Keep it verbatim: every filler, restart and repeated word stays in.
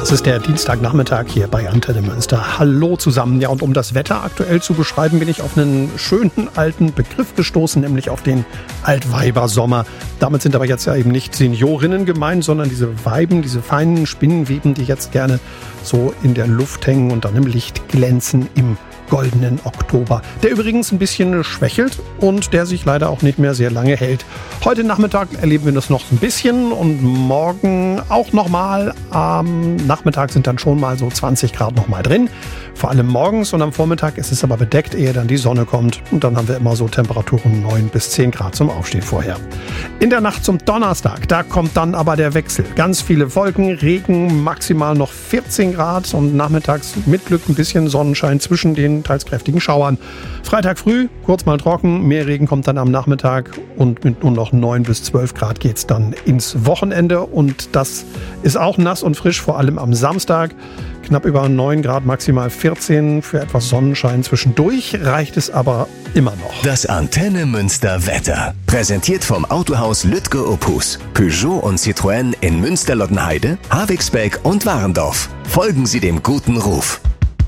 Es ist der Dienstagnachmittag hier bei Antenne Münster. Hallo zusammen. Ja, und um das Wetter aktuell zu beschreiben, bin ich auf einen schönen alten Begriff gestoßen, nämlich auf den Altweibersommer. Damit sind aber jetzt ja eben nicht Seniorinnen gemeint, sondern diese Weiben, diese feinen Spinnenweben, die jetzt gerne so in der Luft hängen und dann im Licht glänzen im goldenen Oktober, der übrigens ein bisschen schwächelt und der sich leider auch nicht mehr sehr lange hält. Heute Nachmittag erleben wir das noch ein bisschen und morgen auch nochmal. Am Nachmittag sind dann schon mal so zwanzig Grad nochmal drin. Vor allem morgens und am Vormittag ist es aber bedeckt, ehe dann die Sonne kommt. Und dann haben wir immer so Temperaturen neun bis zehn Grad zum Aufstehen vorher. In der Nacht zum Donnerstag, da kommt dann aber der Wechsel. Ganz viele Wolken, Regen, maximal noch vierzehn Grad und nachmittags mit Glück ein bisschen Sonnenschein zwischen den teils kräftigen Schauern. Freitag früh, kurz mal trocken, mehr Regen kommt dann am Nachmittag und mit nur noch neun bis zwölf Grad geht es dann ins Wochenende. Und das ist auch nass und frisch, vor allem am Samstag. Knapp über neun Grad, maximal vierzehn. Für etwas Sonnenschein zwischendurch reicht es aber immer noch. Das Antenne Münster Wetter. Präsentiert vom Autohaus Lütke Opus. Peugeot und Citroën in Münster-Lottenheide, Havixbeck und Warendorf. Folgen Sie dem guten Ruf.